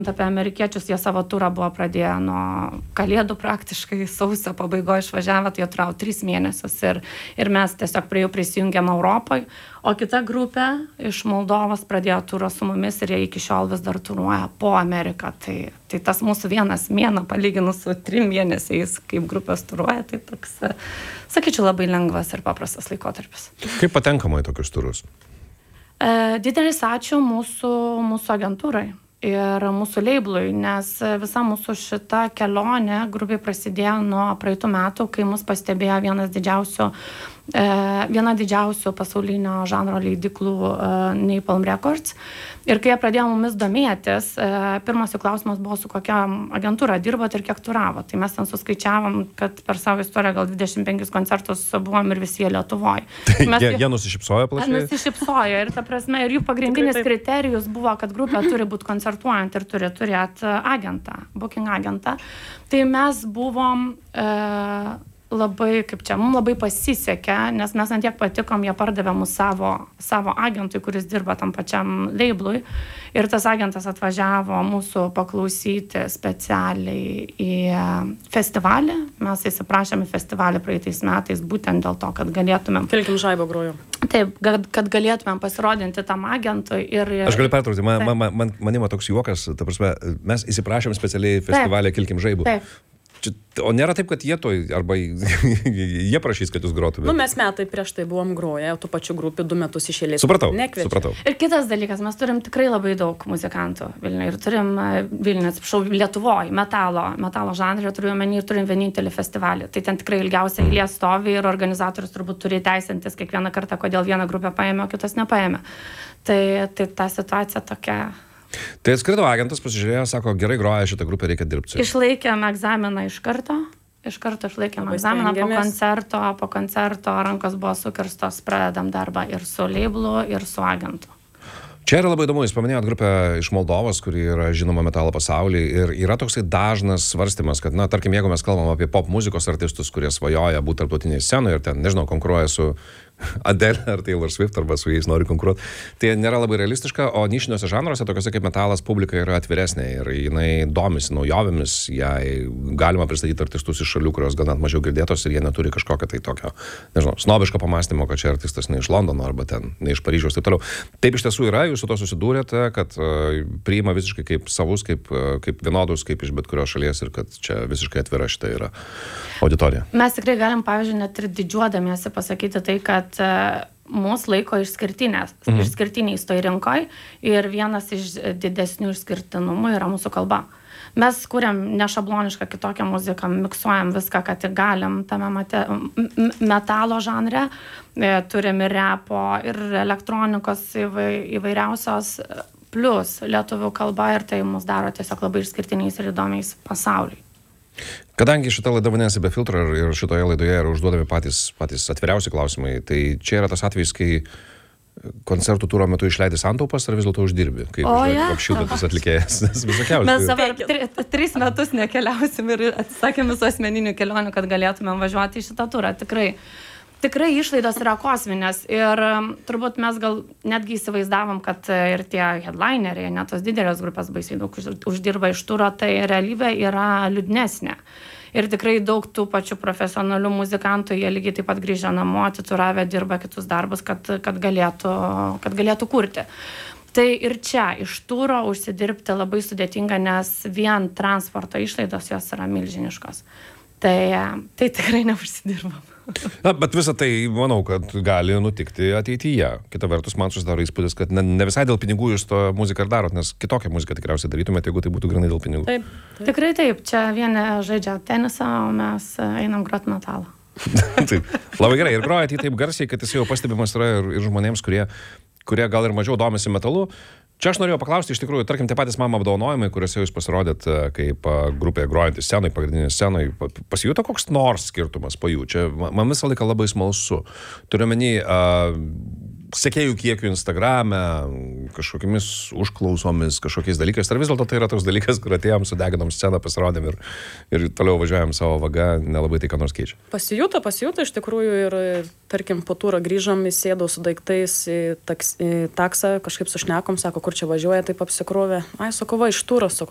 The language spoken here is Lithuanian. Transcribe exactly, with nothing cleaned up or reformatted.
Apie amerikiečius, jie savo turą buvo pradėję nuo kalėdų praktiškai, sausio pabaigoje išvažiavo, tai jie turėjo tris mėnesius ir, ir mes tiesiog prie jų prisijungėm Europoje, o kita grupė iš Moldovos pradėjo turą su mumis ir jie iki šiol vis dar turuoja po Ameriką. Tai, tai tas mūsų vienas mėnuo palyginus su trim mėnesiais, kaip grupės turuoja, tai toks, sakyčiau, labai lengvas ir paprastas laikotarpis. Kaip patenkama į tokius turus? E, didelis ačiū mūsų, mūsų agentūrai ir mūsų leiblui, nes visa mūsų šita kelionė grubiai prasidėjo nuo praeitų metų, kai mus pastebėjo vienas didžiausių, e, viena didžiausių pasaulinio žanro leidyklų e, Napalm Records. Ir kai jie pradėjo mumis domėtis, e, pirmas jų klausimas buvo, su kokia agentūra dirbot ir kiek turavo. Tai mes ten suskaičiavom, kad per savo istoriją gal dvidešimt penkis koncertus buvom ir visi jie Lietuvoje. Tai mes, jie, jie nusišypsojo plačiai? Nusišypsojo ir ta prasme, ir jų pagrindinis kriterijus buvo, kad grupė turi būti koncertuojant ir turi turėti agentą, booking agentą. Tai mes buvom e, labai, kaip čia, mums labai pasisekė, nes mes ant tiek patikom, jie pardavė mūsų savo, savo agentui, kuris dirba tam pačiam leiblui. Ir tas agentas atvažiavo mūsų paklausyti specialiai į festivalį. Mes įsiprašėme festivalį praeitais metais būtent dėl to, kad galėtumėm... Kilkim žaibo groju. Taip, kad, kad galėtumėm pasirodinti tam agentui. Ir, Aš galiu pertraukti, man, man, man, manimo toks juokas, ta prasme, mes įsiprašėm specialiai festivalį Kilkim žaibu. Taip. Čia, o nėra taip, kad jie to, arba jie prašys, kad jūs grotumėte? Nu, mes metai prieš tai buvom groję, tų pačių grupių du metus iš eilės. Supratau, Nekviečia. supratau. Ir kitas dalykas, mes turim tikrai labai daug muzikantų Vilniuje. Ir turim Vilniuje, atsiprašau, Lietuvoje, metalo, metalo žanrį, turim menį ir turim vienintelį festivalį. Tai ten tikrai ilgiausia eilė stovi ir organizatorius turbūt turi teisintis kiekvieną kartą, kodėl vieną grupę paėmė, o kitas nepaėmė. Tai, tai ta situacija tokia... Tai atskrido agentas, pasižiūrėjo, sako, gerai groja šitą grupę, reikia dirbti. Išlaikėm egzaminą iš karto, iš karto išlaikėm Labai egzaminą po stengiamės. koncerto, po koncerto rankos buvo sukirstos, pradedam darbą ir su leiblu, ir su agentu. Čia yra labai įdomu, jūs paminėjot grupę iš Moldovos, kuri yra žinoma metalo pasaulyje ir yra toksai dažnas svarstymas, kad, na, tarkim, jeigu mes kalbam apie pop muzikos artistus, kurie svajoja būti tarptautinėje scenoje ir ten, nežinau, konkuruoja su Adele ar Taylor Swift arba su jais nori konkuruoti. Tai nėra labai realistiška, o nišiniuose žanruose, tokiuose kaip metalas, publika yra atviresnė ir jinai domisi naujovėmis, jai galima pristatyti artistus iš šalių, kurios gal net mažiau girdėtos ir jie neturi kažkokio tai tokio, nežinau, snobiško pamąstymo, kad čia artistas ne iš Londono arba ten ne iš Paryžiaus, taip toliau. Taip iš tiesų yra, jūs su to susidūrėte, kad uh, priima visiškai kaip savus, kaip, uh, kaip vienodus, kaip iš bet kurios šalies ir kad čia visiškai atvira šita yra auditorija. Mes tikrai galim, pavyzdžiui, net ir didžiuodamiesi pasakyti tai, kad mūsų laiko išskirtinės, mhm. išskirtiniais toj rinkoj ir vienas iš didesnių išskirtinumų yra mūsų kalba. Mes kuriam nešablonišką kitokią muziką, miksuojam viską, kad tik galim tame mate, metalo žanre, turim ir repo, ir elektronikos įvai, įvairiausios, plus lietuvių kalba ir tai mus daro tiesiog labai išskirtiniais ir įdomiais pasauliui. Kadangi šita laida vadinasi Be filtro ir, ir šitoje laidoje yra užduodami patys, patys atviriausi klausimai, tai čia yra tas atvejis, kai koncertų turo metu išleidi santaupas ar vis dėlto uždirbi, kaip ja. apšildantis atlikėjas. Mes dabar tri, tris metus nekeliausim ir atsisakėm visų asmeninių kelionių, kad galėtumėm važiuoti į šitą turą. Tikrai, tikrai išlaidos yra kosminės ir turbūt mes gal netgi įsivaizdavom, kad ir tie headlineriai, net tos didelės grupės baisiai daug uždirba iš turo, tai realybė yra liūdnesnė. Ir tikrai daug tų pačių profesionalių muzikantų, jie lygiai taip pat grįžę namo, atituravę, dirba kitus darbus, kad, kad, galėtų, kad galėtų kurti. Tai ir čia iš turo užsidirbti labai sudėtinga, nes vien transporto išlaidos jos yra milžiniškos. Tai, tai tikrai neužsidirbam. Na, bet visą tai, manau, kad gali nutikti ateityje. Kita vertus, man susidaro įspūdis, kad ne, ne visai dėl pinigų jūs to muziką ir darot, nes kitokią muziką tikriausiai darytumėte, jeigu tai būtų grynai dėl pinigų. Taip, taip. Tikrai taip. Čia vieni žaidžia tenisą, o mes einam grot metalą. Taip. Labai gerai. Ir grojat jį taip garsiai, kad jis jau pastebimas yra ir, ir žmonėms, kurie, kurie gal ir mažiau domisi metalu. Čia aš norėjau paklausti, iš tikrųjų, tarkim, tie patys mama apdovanojimai, kuriuose jūs pasirodėt kaip grupė grojantys scenai, pagrindinės scenai, pasijuto koks nors skirtumas po jų. Čia man visą laiką labai smalsu. Turiu menį uh, sekėjų kiekių Instagrame, kažkokiamis užklausomis, kažkokiais dalykais. Ar vis dėlto tai yra toks dalykas, kur atėjom, sudeginom sceną, pasirodėm ir, ir toliau važiuojam savo vagą, nelabai tai ką nors keičia? Pasijuto, pasijuto iš tikrųjų ir, tarkim, po turą grįžom, įsėdau su daiktais į, taks, į taksą, kažkaip sušnekom, sako, kur čia važiuoja, taip apsikrovė. Ai, sako, va, iš turo, sako.